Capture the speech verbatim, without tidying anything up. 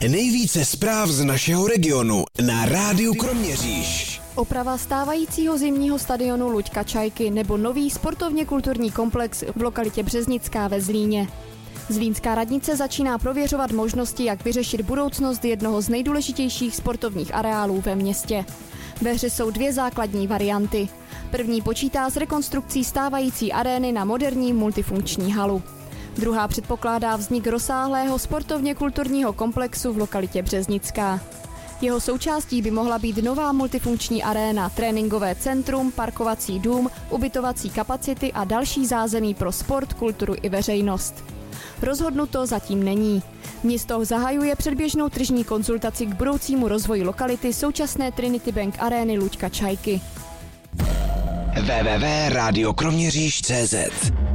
Nejvíce zpráv z našeho regionu na Rádiu Kroměříž. Oprava stávajícího zimního stadionu Luďka Čajky nebo nový sportovně kulturní komplex v lokalitě Březnická ve Zlíně. Zlínská radnice začíná prověřovat možnosti, jak vyřešit budoucnost jednoho z nejdůležitějších sportovních areálů ve městě. Ve hře jsou dvě základní varianty. První počítá s rekonstrukcí stávající arény na moderní multifunkční halu. Druhá předpokládá vznik rozsáhlého sportovně kulturního komplexu v lokalitě Březnická. Jeho součástí by mohla být nová multifunkční aréna, tréninkové centrum, parkovací dům, ubytovací kapacity a další zázemí pro sport, kulturu i veřejnost. Rozhodnuto zatím není. Město zahajuje předběžnou tržní konzultaci k budoucímu rozvoji lokality současné Trinity Bank arény Luďka Čajky. w w w tečka rádio kroměříž tečka cé zet